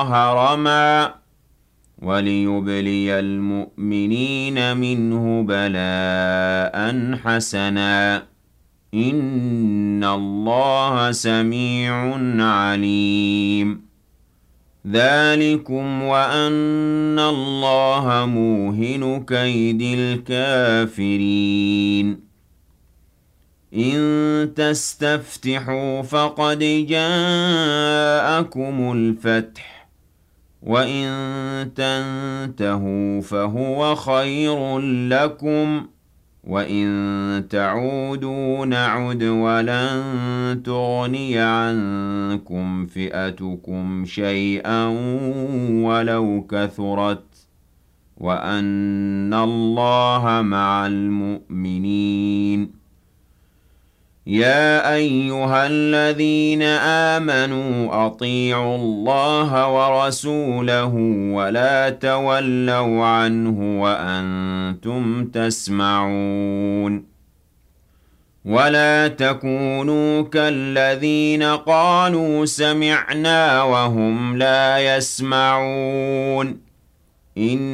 هرما وليبلي المؤمنين منه بلاء حسنا إن الله سميع عليم ذلكم وأن الله موهن كيد الكافرين إن تستفتحوا فقد جاءكم الفتح وإن تنتهوا فهو خير لكم وَإِن تَعُودُوا نَعُدْ وَلَن تُغْنِيَ عَنكُمْ فِئَتُكُمْ شَيْئًا وَلَوْ كَثُرَتْ وَأَنَّ اللَّهَ مَعَ الْمُؤْمِنِينَ يَا أَيُّهَا الَّذِينَ آمَنُوا أَطِيعُوا اللَّهَ وَرَسُولَهُ وَلَا تَوَلَّوْا عَنْهُ وَأَنْتُمْ تَسْمَعُونَ وَلَا تَكُونُوا كَالَّذِينَ قَالُوا سَمِعْنَا وَهُمْ لَا يَسْمَعُونَ